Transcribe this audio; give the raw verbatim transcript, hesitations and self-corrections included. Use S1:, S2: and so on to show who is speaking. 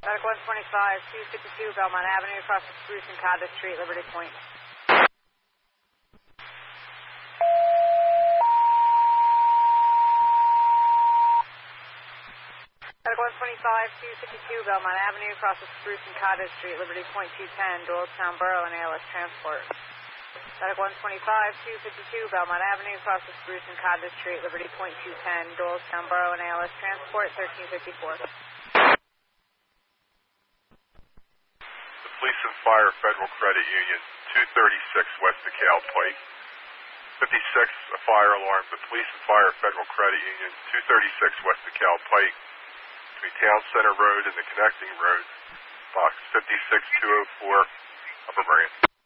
S1: Medic one twenty-five, two fifty-two Belmont Avenue, across the Spruce and Cottage Street, Liberty Point. Medic one twenty-five, two fifty-two Belmont Avenue, across the Spruce and Cottage Street, Liberty Point two ten, Doylestown Borough and A L S Transport. Medic one twenty-five, two fifty-two Belmont Avenue, across the Spruce and Cottage Street, Liberty Point two ten, Doylestown Borough and A L S Transport, thirteen fifty-four.
S2: Police and Fire Federal Credit Union, two thirty-six West DeKalb Pike. fifty-six, a fire alarm. The Police and Fire Federal Credit Union, two thirty-six West DeKalb Pike, between Town Center Road and the connecting road, box fifty-six two oh four, Upper Marine.